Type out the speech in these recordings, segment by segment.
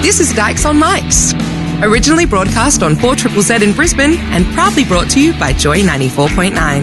This is Dykes on Mics, originally broadcast on 4ZZZ in Brisbane and proudly brought to you by Joy 94.9.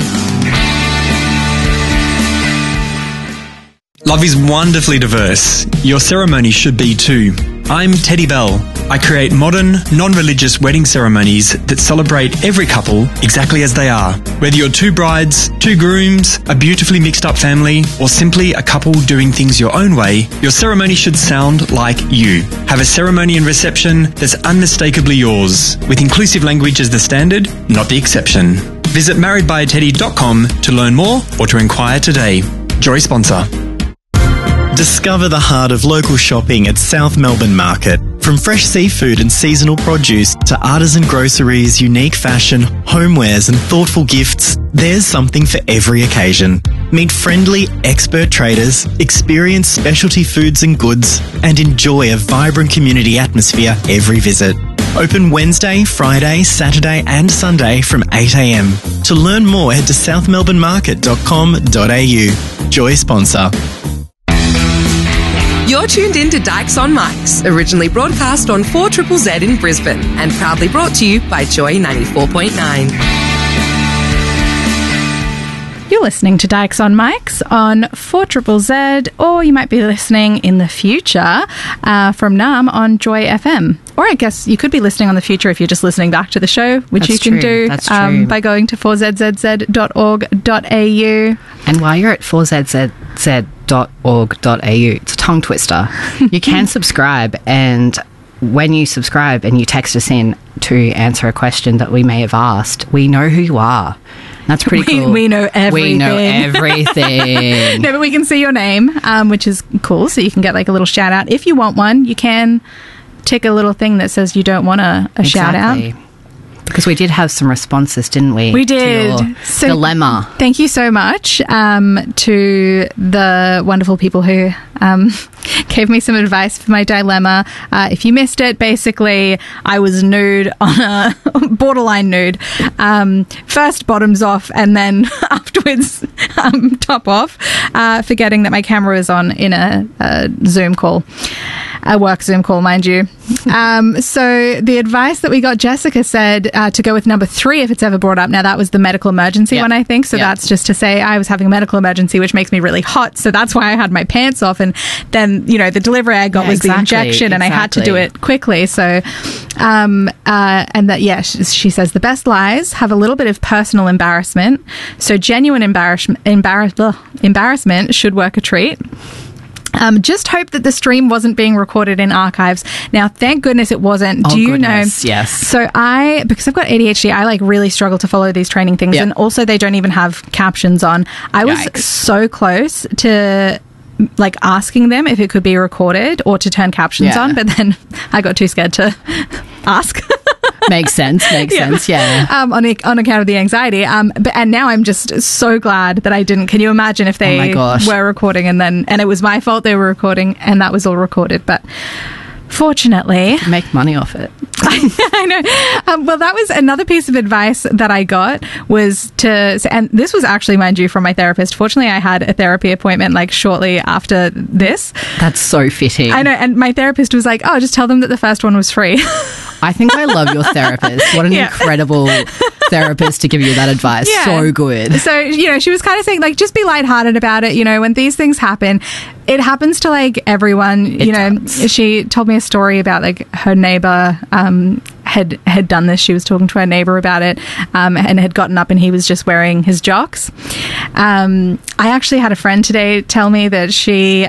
Love is wonderfully diverse. Your ceremony should be too. I'm Teddy Bell. I create modern, non-religious wedding ceremonies that celebrate every couple exactly as they are. Whether you're two brides, two grooms, a beautifully mixed up family, or simply a couple doing things your own way, your ceremony should sound like you. Have a ceremony and reception that's unmistakably yours, with inclusive language as the standard, not the exception. Visit marriedbyteddy.com to learn more or to inquire today. Joy sponsor. Discover the heart of local shopping at South Melbourne Market. From fresh seafood and seasonal produce to artisan groceries, unique fashion, homewares and thoughtful gifts, there's something for every occasion. Meet friendly, expert traders, experience specialty foods and goods, and enjoy a vibrant community atmosphere every visit. Open Wednesday, Friday, Saturday and Sunday from 8 a.m. To learn more, head to southmelbournemarket.com.au. Joy sponsor. You're tuned in to Dykes on Mics, originally broadcast on 4ZZZ in Brisbane and proudly brought to you by Joy 94.9. You're listening to Dykes on Mics on 4ZZZ, or you might be listening in the future from Naarm on Joy FM. Or I guess you could be listening on the future if you're just listening back to the show, which you can do by going to 4ZZZ.org.au. And while you're at 4ZZZ.org.au, it's a tongue twister. You can subscribe, and when you subscribe and you text us in to answer a question that we may have asked, we know who you are. That's pretty cool. We know everything. We know everything. No, but we can see your name, which is cool. So you can get like a little shout out. If you want one, you can tick a little thing that says you don't want a shout out. Because we did have some responses, didn't we? We did. To your so dilemma. Thank you so much to the wonderful people who gave me some advice for my dilemma. If you missed it, basically, I was nude on a borderline nude. First bottoms off and then afterwards top off, forgetting that my camera was on in a Zoom call. A work Zoom call, mind you. So the advice that we got, Jessica said to go with number 3 if it's ever brought up. Now, that was the medical emergency one, I think. So that's just to say I was having a medical emergency, which makes me really hot. So that's why I had my pants off. And then, you know, the delivery I got was the injection and I had to do it quickly. So, and that, she says the best lies have a little bit of personal embarrassment. So genuine embarrassment should work a treat. Just hope that the stream wasn't being recorded in archives. Now, thank goodness it wasn't. Do you know? Yes. So because I've got ADHD, I really struggle to follow these training things. And also they don't even have captions on. I was so close to asking them if it could be recorded or to turn captions on, but then I got too scared to ask. Makes sense. Yeah. On account of the anxiety. And now I'm just so glad that I didn't. Can you imagine if they were recording and it was my fault they were recording and that was all recorded? But fortunately, make money off it. I know. Well, that was another piece of advice that I got was and this was actually, mind you, from my therapist. Fortunately, I had a therapy appointment shortly after this. That's so fitting. I know. And my therapist was like, just tell them that the first one was free. I think I love your therapist. What an incredible therapist to give you that advice. Yeah. So good. So, she was kind of saying, just be lighthearted about it. When these things happen, it happens to, everyone. It does. She told me a story about, her neighbour had done this. She was talking to her neighbour about it and had gotten up and he was just wearing his jocks. I actually had a friend today tell me that she...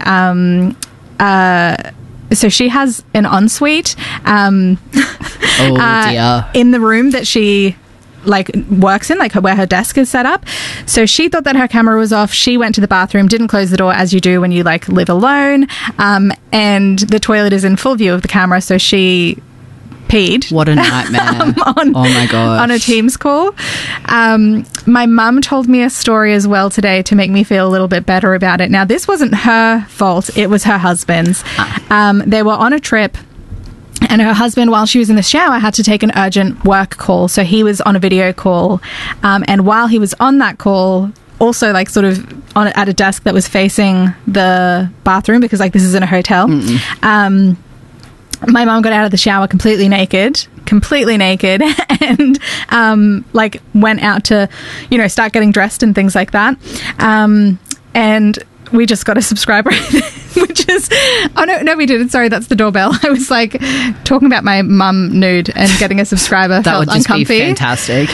So she has an ensuite dear. In the room that she works in, where her desk is set up. So she thought that her camera was off. She went to the bathroom, didn't close the door as you do when you live alone. And the toilet is in full view of the camera. So she peed. What a nightmare. Oh my gosh. On a Teams call. My mum told me a story as well today to make me feel a little bit better about it. Now, this wasn't her fault. It was her husband's. They were on a trip. And her husband, while she was in the shower, had to take an urgent work call. So he was on a video call. And while he was on that call, also at a desk that was facing the bathroom, because this is in a hotel, my mum got out of the shower completely naked, and like went out to, you know, start getting dressed and things like that. And we just got a subscriber, which is, oh no, we didn't. Sorry, that's the doorbell. I was like talking about my mum nude and getting a subscriber. That felt would just uncomfy. be fantastic.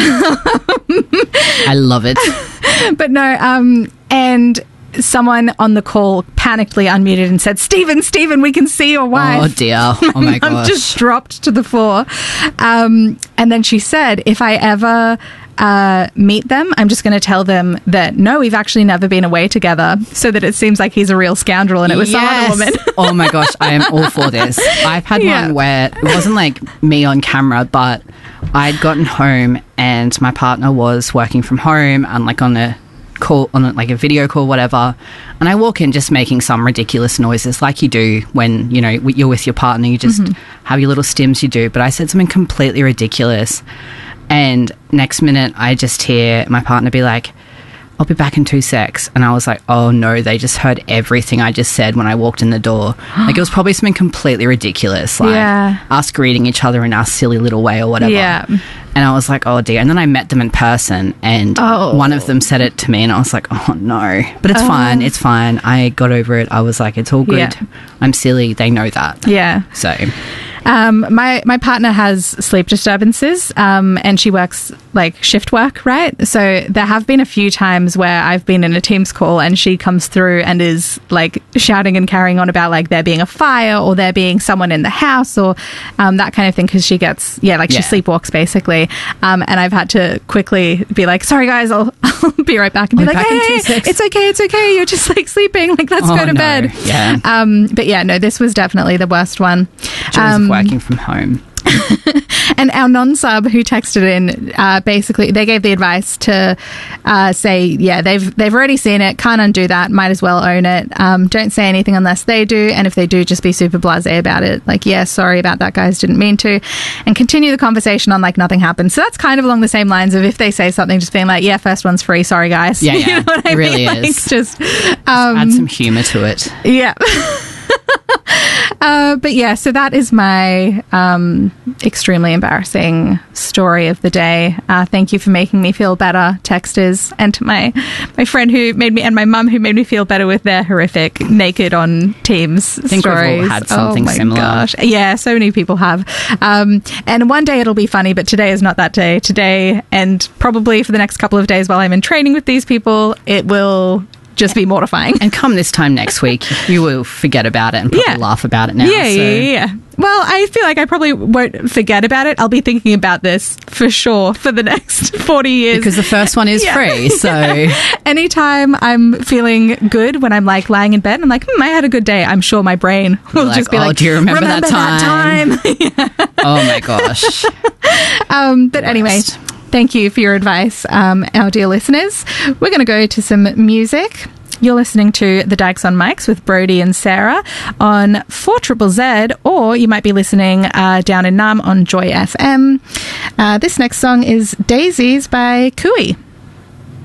I love it. But no, and someone on the call panically unmuted and said, Stephen, we can see your wife. Oh dear. Oh my Mum gosh. just dropped to the floor. And then she said, if I ever meet them, I'm just going to tell them that no, we've actually never been away together, so that it seems like he's a real scoundrel and it was some other woman. Oh my gosh, I am all for this. I've had one where it wasn't like me on camera, but I'd gotten home and my partner was working from home and like on a call, on like a video call, whatever, and I walk in just making some ridiculous noises like you do when, you know, you're with your partner, you just have your little stims you do, but I said something completely ridiculous, and next minute I just hear my partner be like, I'll be back in 2 secs. And I was like, oh no, they just heard everything I just said when I walked in the door. Like, it was probably something completely ridiculous, like us greeting each other in our silly little way or whatever. Yeah. And I was like, oh dear. And then I met them in person, and one of them said it to me, and I was like, oh no. But it's fine. It's fine. I got over it. I was like, it's all good. Yeah. I'm silly. They know that. Yeah. So... my partner has sleep disturbances, and she works like shift work, right? So there have been a few times where I've been in a Teams call and she comes through and is like shouting and carrying on about like there being a fire or there being someone in the house or that kind of thing, because she gets she sleepwalks basically, and I've had to quickly be like, sorry guys, I'll be right back, and be like, hey, it's okay, you're just like sleeping, like let's go to bed. But yeah, no, this was definitely the worst one. Working from home. And our non-sub who texted in, basically they gave the advice to say, they've already seen it, can't undo that, might as well own it, don't say anything unless they do, and if they do, just be super blasé about it, like, yeah, sorry about that guys, didn't mean to, and continue the conversation on like nothing happened. So that's kind of along the same lines of if they say something, just being like, yeah, first one's free, sorry guys. Yeah, you know what it I really mean? is. Like, just add some humour to it. Yeah. But yeah, so that is my extremely embarrassing story of the day. Thank you for making me feel better, texters, and to my friend who made me, and my mum who made me feel better with their horrific naked on Teams stories. I think we've all had something similar. Gosh. Yeah, so many people have. And one day it'll be funny, but today is not that day. Today, and probably for the next couple of days while I'm in training with these people, it will just be mortifying. And come this time next week, you will forget about it and probably laugh about it now. Yeah. Well, I feel like I probably won't forget about it. I'll be thinking about this for sure for the next 40 years. Because the first one is free, so... Anytime I'm feeling good, when I'm like lying in bed, I'm like, I had a good day. I'm sure my brain will just be like, do you remember that time? Oh my gosh. But anyway... Thank you for your advice, our dear listeners. We're going to go to some music. You're listening to The Dykes on Mics with Brody and Sarah on 4ZZZ, or you might be listening down in Nam on Joy FM. This next song is Daisies by Kui.